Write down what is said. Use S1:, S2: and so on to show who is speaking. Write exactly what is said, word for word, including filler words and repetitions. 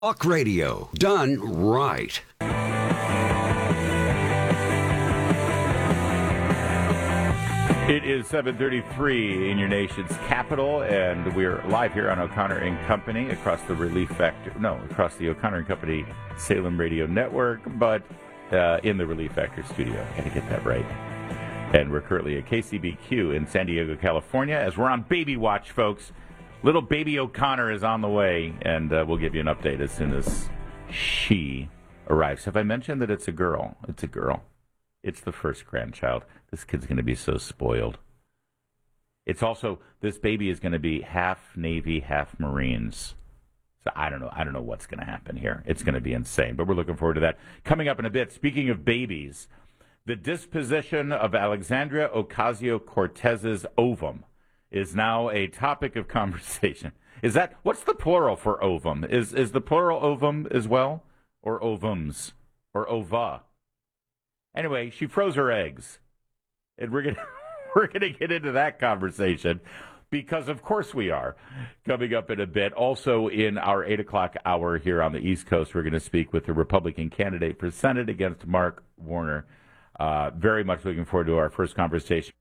S1: Talk radio done right.
S2: It is seven thirty-three in your nation's capital, and we're live here on O'Connor and Company across the Relief Factor, no, across the O'Connor and Company Salem Radio Network, but uh, in the Relief Factor studio. Got to get that right. And we're currently at K C B Q in San Diego, California, as we're on baby watch, folks. Little baby O'Connor is on the way, and uh, we'll give you an update as soon as she arrives. Have I mentioned that it's a girl? It's a girl. It's the first grandchild. This kid's going to be so spoiled. It's also, this baby is going to be half Navy, half Marines. So I don't know. I don't know what's going to happen here. It's going to be insane, but we're looking forward to that. Coming up in a bit, speaking of babies, the disposition of Alexandria Ocasio-Cortez's ovum is now a topic of conversation. Is that, what's the plural for ovum? Is is the plural ovum as well? Or ovums? Or ova? Anyway, she froze her eggs. And we're gonna we're gonna get into that conversation because of course we are. Coming up in a bit. Also in our eight o'clock hour here on the East Coast, we're gonna speak with the Republican candidate for Senate against Mark Warner. Uh, very much looking forward to our first conversation.